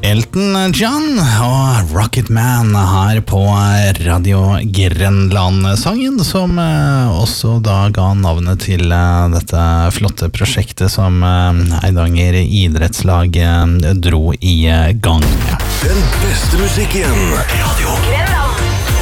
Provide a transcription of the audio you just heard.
Elton John og Rocket Man her på Radio Grenland, sangen som også da ga navnet til dette flotte prosjektet som Eidanger idrettslag dro i gang. Den beste musikken, Radio Grenland.